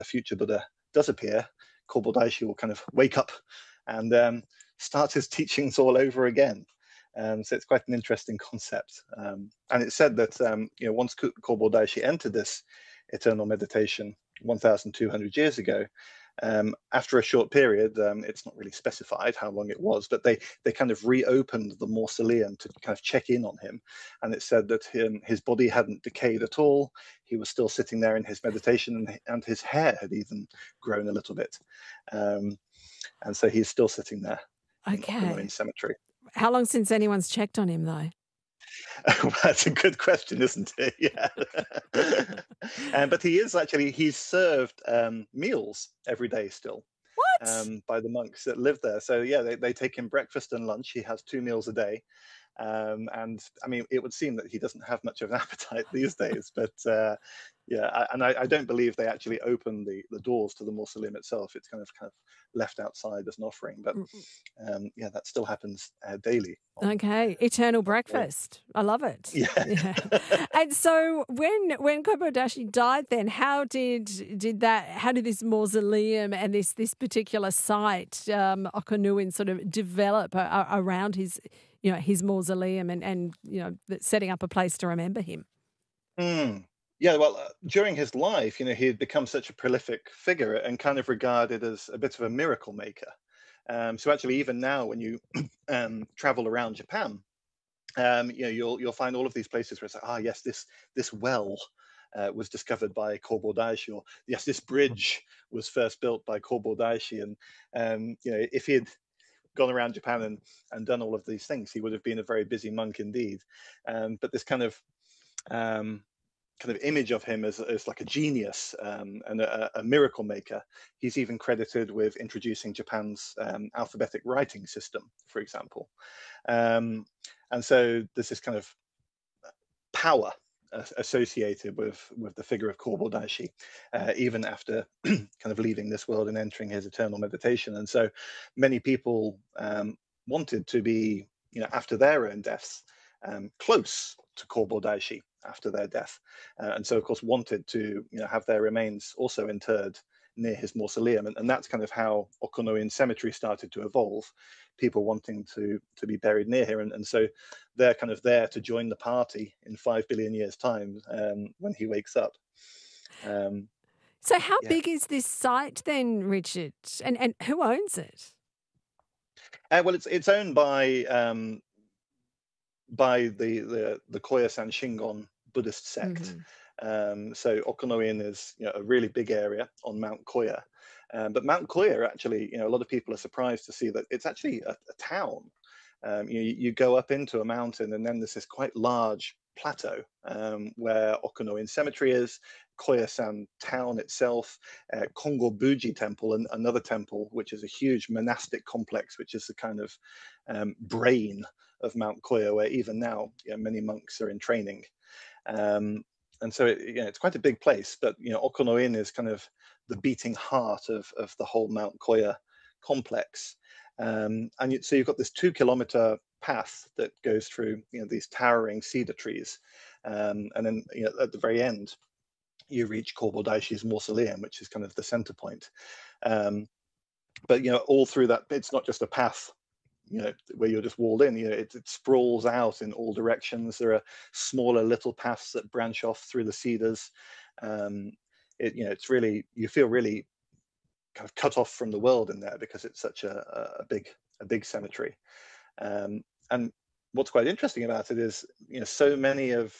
a future Buddha does appear, Korbo Daishi will kind of wake up and start his teachings all over again. So it's quite an interesting concept. And it's said that once Korbo Daishi entered this eternal meditation 1,200 years ago, after a short period, it's not really specified how long it was, but they kind of reopened the mausoleum to kind of check in on him. And it said that his body hadn't decayed at all. He was still sitting there in his meditation, and his hair had even grown a little bit. And so he's still sitting there in Okay. Okanoin Cemetery. How long since anyone's checked on him, though? Well, that's a good question, isn't it? Yeah. But he's served meals every day still What? by the monks that live there. So yeah, they take him breakfast and lunch. He has 2 meals a day. And I mean, it would seem that he doesn't have much of an appetite these days, but I don't believe they actually open the doors to the mausoleum itself. It's kind of left outside as an offering, but that still happens daily. Okay, eternal breakfast. I love it. Yeah. And so when Korbo Daishi died, then how did this mausoleum and this particular site, Okanuin, sort of develop around his mausoleum and setting up a place to remember him? Yeah, well, during his life, he had become such a prolific figure and kind of regarded as a bit of a miracle maker. So actually, even now, when you travel around Japan, you'll find all of these places where it's like, yes, this well was discovered by Korbo Daishi, or yes, this bridge was first built by Korbo Daishi, and if he had gone around Japan and done all of these things, he would have been a very busy monk indeed. But this kind of image of him as like a genius and a miracle maker. He's even credited with introducing Japan's alphabetic writing system, for example. And so there's this kind of power associated with the figure of Korbo Daishi, even after kind of leaving this world and entering his eternal meditation. And so many people wanted to be, after their own deaths, close to Korbo Daishi after their death, and so of course wanted to have their remains also interred near his mausoleum, and that's kind of how Okanoin Cemetery started to evolve. People wanting to be buried near here, and so they're kind of there to join the party in 5 billion years' time when he wakes up. So how big is this site then, Richard, and who owns it? Well, it's owned by the Koyasan Shingon Buddhist sect. So Okanoin is a really big area on Mount Koya. But Mount Koya, actually, a lot of people are surprised to see that it's actually a town. You go up into a mountain, and then there's this quite large plateau where Okanoin Cemetery is, Koyasan town itself, Kongo Buji Temple, and another temple, which is a huge monastic complex, which is the kind of brain of Mount Koya, where even now many monks are in training. And so it's quite a big place, but Okanoin is kind of the beating heart of the whole Mount Koya complex. So you've got this 2-kilometer path that goes through these towering cedar trees, and then at the very end you reach Korbo Daishi's mausoleum, which is kind of the center point. But all through that, it's not just a path where you're just walled in. It sprawls out in all directions. There are smaller little paths that branch off through the cedars. It's really, you feel really kind of cut off from the world in there, because it's such a big cemetery. And what's quite interesting about it is so many of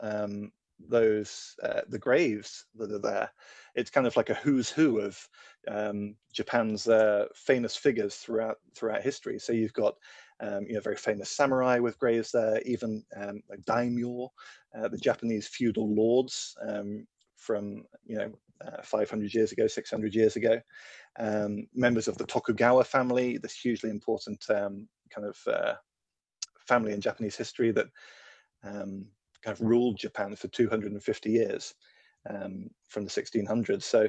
those the graves that are there, it's kind of like a who's who of Japan's famous figures throughout history. So you've got very famous samurai with graves there, even like daimyo, the Japanese feudal lords from 500 years ago, 600 years ago, members of the Tokugawa family, this hugely important kind of family in Japanese history that kind of ruled Japan for 250 years, from the 1600s. So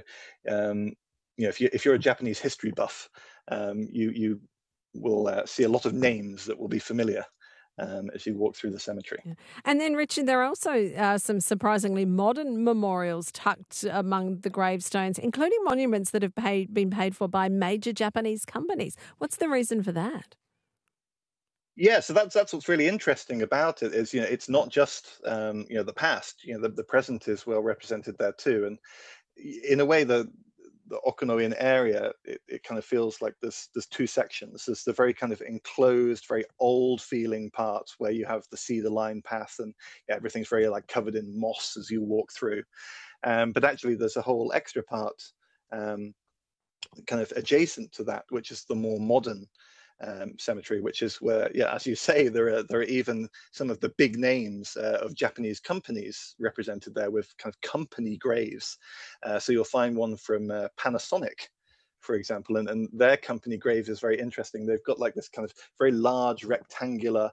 if you're a Japanese history buff, you will see a lot of names that will be familiar as you walk through the cemetery. Yeah. And then, Richard, there are also some surprisingly modern memorials tucked among the gravestones, including monuments that have been paid for by major Japanese companies. What's the reason for that? Yeah, so that's what's really interesting about it is, it's not just the past. The present is well represented there too, and in a way the Okanogan area, it kind of feels like there's two sections. There's the very kind of enclosed, very old feeling parts where you have the cedar line path, and yeah, everything's very like covered in moss as you walk through. But actually, there's a whole extra part um, kind of adjacent to that, which is the more modern cemetery, which is where, yeah, as you say, there are even some of the big names of Japanese companies represented there with kind of company graves. So you'll find one from Panasonic, for example, and their company grave is very interesting. They've got like this kind of very large rectangular